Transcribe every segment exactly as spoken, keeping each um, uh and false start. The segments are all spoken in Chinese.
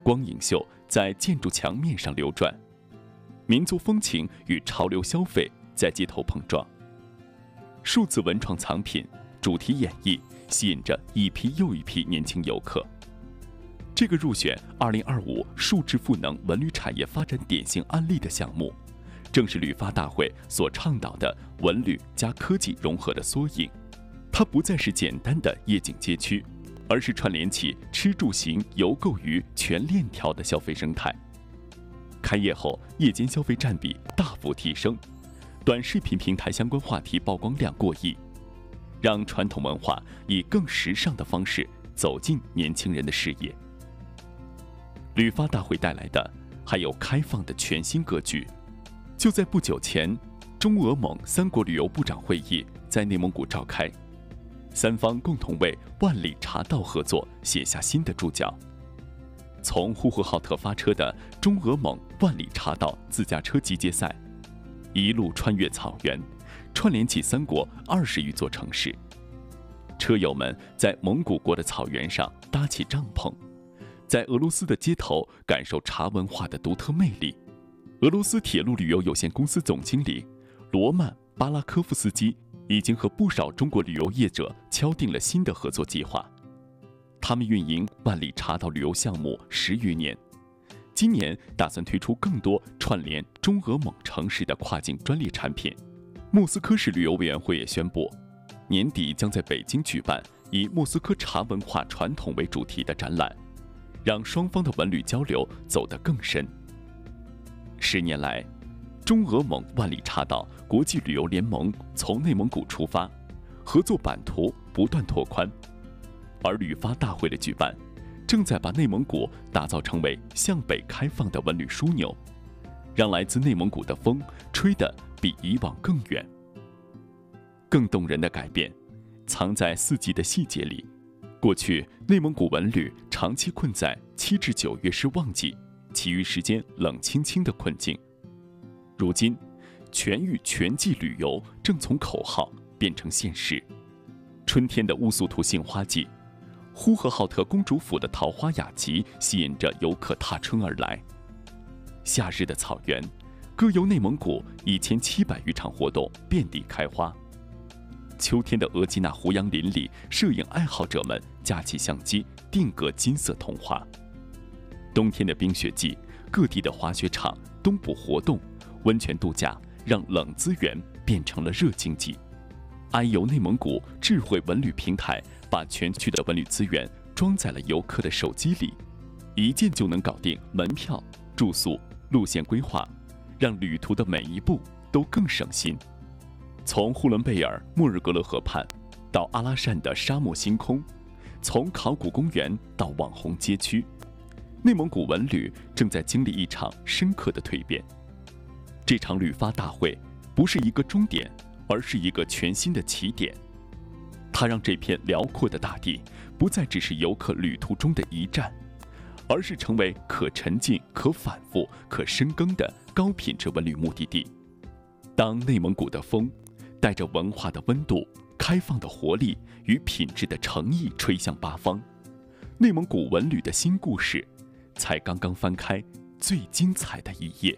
光影秀在建筑墙面上流转，民族风情与潮流消费在街头碰撞。数字文创藏品、主题演绎吸引着一批又一批年轻游客。这个入选二零二五数字赋能文旅产业发展典型案例的项目，正是旅发大会所倡导的文旅加科技融合的缩影。它不再是简单的夜景街区，而是串联起吃住行游购娱全链条的消费生态。开业后，夜间消费占比大幅提升，短视频平台相关话题曝光量过亿，让传统文化以更时尚的方式走进年轻人的视野。旅发大会带来的还有开放的全新格局。就在不久前，中俄蒙三国旅游部长会议在内蒙古召开，三方共同为万里茶道合作写下新的注脚。从呼和浩特发车的中俄蒙万里茶道自驾车集结赛，一路穿越草原，串联起三国二十余座城市。车友们在蒙古国的草原上搭起帐篷，在俄罗斯的街头感受茶文化的独特魅力。俄罗斯铁路旅游有限公司总经理罗曼·巴拉科夫斯基已经和不少中国旅游业者敲定了新的合作计划。他们运营万里茶道旅游项目十余年，今年打算推出更多串联中俄蒙城市的跨境专利产品。莫斯科市旅游委员会也宣布，年底将在北京举办以莫斯科茶文化传统为主题的展览，让双方的文旅交流走得更深。十年来，中俄蒙万里茶道国际旅游联盟从内蒙古出发，合作版图不断拓宽，而旅发大会的举办，正在把内蒙古打造成为向北开放的文旅枢纽，让来自内蒙古的风吹得比以往更远。更动人的改变，藏在四季的细节里。过去，内蒙古文旅长期困在七至九月是旺季，其余时间冷清清的困境。如今，全域全季旅游正从口号变成现实。春天的乌苏图杏花季，呼和浩特公主府的桃花雅集吸引着游客踏春而来。夏日的草原，各游内蒙古一千七百余场活动遍地开花。秋天的额济纳胡杨林里，摄影爱好者们架起相机，定格金色童话。冬天的冰雪季，各地的滑雪场、冬捕活动、温泉度假，让冷资源变成了热经济。安游内蒙古智慧文旅平台把全区的文旅资源装在了游客的手机里，一键就能搞定门票、住宿、路线规划，让旅途的每一步都更省心。从呼伦贝尔莫日格勒河畔到阿拉善的沙漠星空，从考古公园到网红街区，内蒙古文旅正在经历一场深刻的蜕变。这场旅发大会不是一个终点，而是一个全新的起点。它让这片辽阔的大地不再只是游客旅途中的一站，而是成为可沉浸、可反复、可深耕的高品质文旅目的地。当内蒙古的风带着文化的温度、开放的活力与品质的诚意吹向八方，内蒙古文旅的新故事才刚刚翻开最精彩的一页。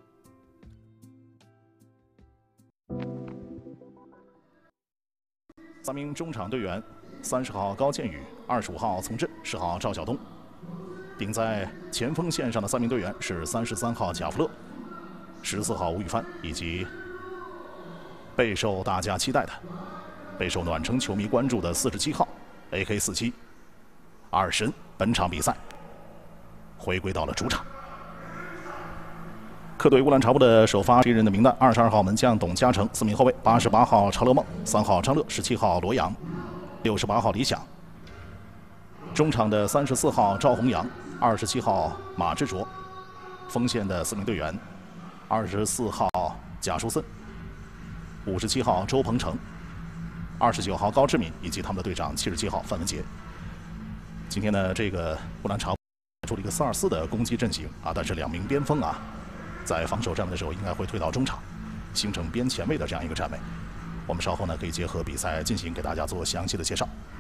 三名中场队员，三十号高建宇，二十五号从振，十号赵晓东。顶在前锋线上的三名队员是三十三号贾福乐、十四号吴宇帆，以及备受大家期待的、备受暖城球迷关注的四十七号 A K 四七二神。本场比赛回归到了主场。客队乌兰察布的首发十一人的名单：二十二号门将董嘉诚，四名后卫：八十八号常乐梦，三号张乐，十七号罗阳，六十八号李想。中场的三十四号赵宏阳，二十七号马志卓。锋线的四名队员：二十四号贾树森，五十七号周鹏程，二十九号高志敏，以及他们的队长七十七号范文杰。今天呢，这个乌兰察布出了一个四二四的攻击阵型啊，但是两名边锋啊，在防守站位的时候应该会退到中场，形成边前卫的这样一个站位。我们稍后呢可以结合比赛进行给大家做详细的介绍。